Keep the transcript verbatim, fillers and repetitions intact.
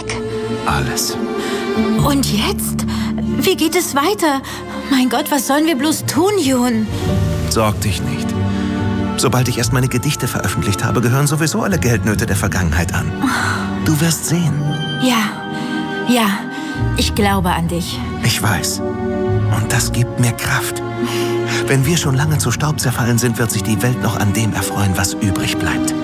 weg? Alles. Und jetzt? Wie geht es weiter? Mein Gott, was sollen wir bloß tun, Jun? Sorg dich nicht. Sobald ich erst meine Gedichte veröffentlicht habe, gehören sowieso alle Geldnöte der Vergangenheit an. Du wirst sehen. Ja, ja, ich glaube an dich. Ich weiß. Und das gibt mir Kraft. Wenn wir schon lange zu Staub zerfallen sind, wird sich die Welt noch an dem erfreuen, was übrig bleibt.